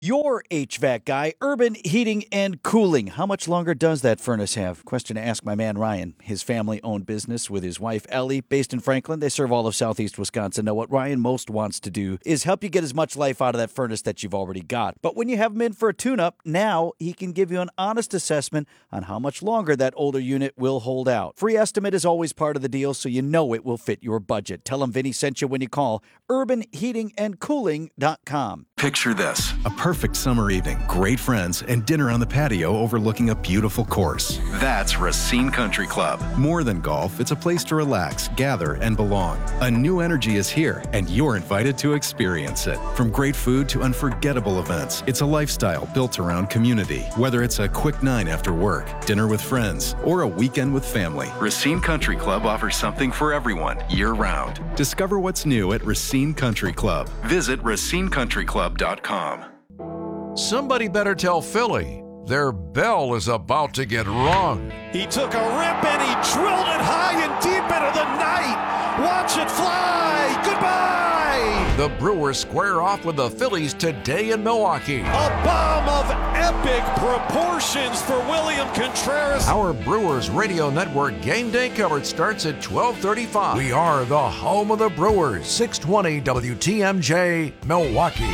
Your HVAC guy, Urban Heating and Cooling. How much longer does that furnace have? Question to ask my man Ryan. His family-owned business with his wife Ellie, based in Franklin. They serve all of southeast Wisconsin. Now, what Ryan most wants to do is help you get as much life out of that furnace that you've already got. But when you have him in for a tune-up, now he can give you an honest assessment on how much longer that older unit will hold out. Free estimate is always part of the deal, so you know it will fit your budget. Tell him Vinny sent you when you call urbanheatingandcooling.com. Picture this, a perfect summer evening, great friends, and dinner on the patio overlooking a beautiful course. That's Racine Country Club. More than golf, it's a place to relax, gather, and belong. A new energy is here, and you're invited to experience it. From great food to unforgettable events, it's a lifestyle built around community. Whether it's a quick night after work, dinner with friends, or a weekend with family, Racine Country Club offers something for everyone, year-round. Discover what's new at Racine Country Club. Visit racinecountryclub.com. Somebody better tell Philly their bell is about to get rung. He took a rip and he drilled it high and deep into the night. Watch it fly. Goodbye. The Brewers square off with the Phillies today in Milwaukee. A bomb of epic proportions for William Contreras. Our Brewers Radio Network game day coverage starts at 12:35. We are the home of the Brewers. 620 WTMJ, Milwaukee.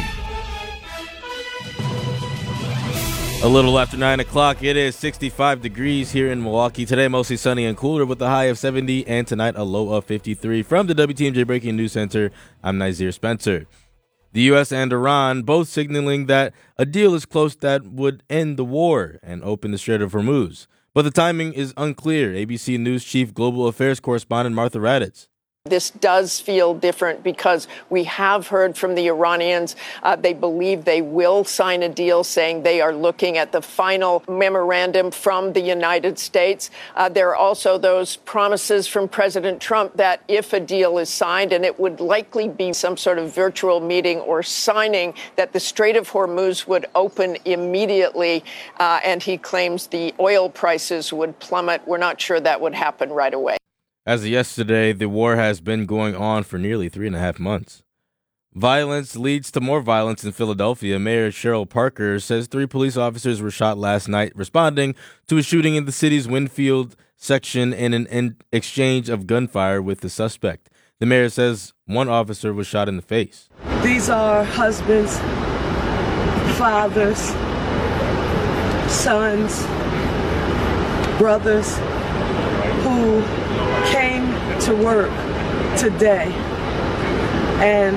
A little after 9 o'clock, it is 65 degrees here in Milwaukee. Today, mostly sunny and cooler with a high of 70, and tonight, a low of 53. From the WTMJ Breaking News Center, I'm Nazir Spencer. The U.S. and Iran both signaling that a deal is close that would end the war and open the Strait of Hormuz. But the timing is unclear. ABC News Chief Global Affairs Correspondent Martha Raddatz. This does feel different because we have heard from the Iranians. They believe they will sign a deal, saying they are looking at the final memorandum from the United States. There are also those promises from President Trump that if a deal is signed, and it would likely be some sort of virtual meeting or signing, that the Strait of Hormuz would open immediately. And he claims the oil prices would plummet. We're not sure that would happen right away. As of yesterday, the war has been going on for nearly 3.5 months. Violence leads to more violence in Philadelphia. Mayor Cheryl Parker says 3 police officers were shot last night responding to a shooting in the city's Winfield section in an exchange of gunfire with the suspect. The mayor says 1 officer was shot in the face. These are husbands, fathers, sons, brothers who came to work today and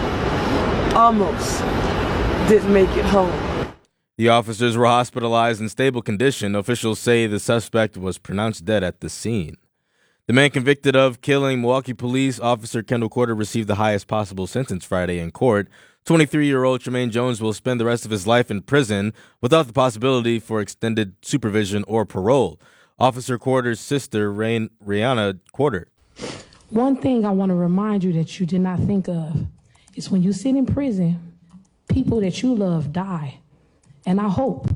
almost didn't make it home. The officers were hospitalized in stable condition. Officials say the suspect was pronounced dead at the scene. The man convicted of killing Milwaukee police officer Kendall Corder received the highest possible sentence Friday in court. 23-year-old Tremaine Jones will spend the rest of his life in prison without the possibility for extended supervision or parole. Officer Corder's sister, Rihanna Corder. One thing I want to remind you that you did not think of is when you sit in prison, people that you love die. And I hope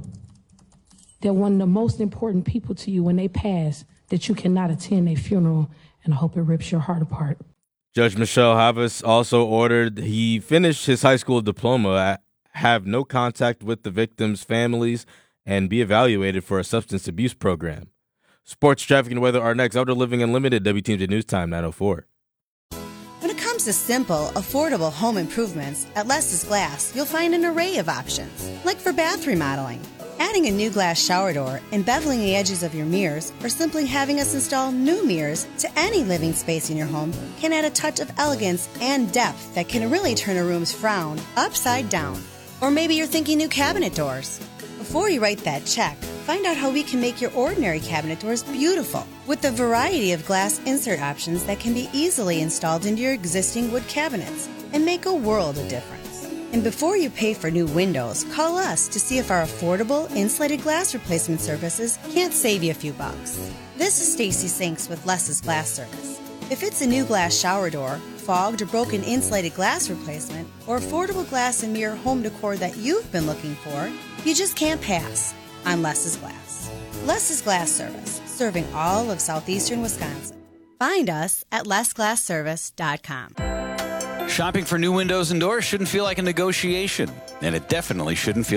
that one of the most important people to you when they pass, that you cannot attend a funeral, and I hope it rips your heart apart. Judge Michelle Havas also ordered he finish his high school diploma, have no contact with the victims' families, and be evaluated for a substance abuse program. Sports, traffic, and weather are next. Outdoor Living Unlimited, WTMJ News Time, 9:04. When it comes to simple, affordable home improvements, at Les's Glass, you'll find an array of options. Like for bath remodeling, adding a new glass shower door, embeveling the edges of your mirrors, or simply having us install new mirrors to any living space in your home can add a touch of elegance and depth that can really turn a room's frown upside down. Or maybe you're thinking new cabinet doors. Before you write that check, find out how we can make your ordinary cabinet doors beautiful with a variety of glass insert options that can be easily installed into your existing wood cabinets and make a world of difference. And before you pay for new windows, call us to see if our affordable insulated glass replacement services can't save you a few bucks. This is Stacy Sinks with Les's Glass Service. If it's a new glass shower door, fogged or broken insulated glass replacement, or affordable glass and mirror home decor that you've been looking for, you just can't pass on Les's Glass. Les's Glass Service, serving all of southeastern Wisconsin. Find us at lesglassservice.com. Shopping for new windows and doors shouldn't feel like a negotiation, and it definitely shouldn't feel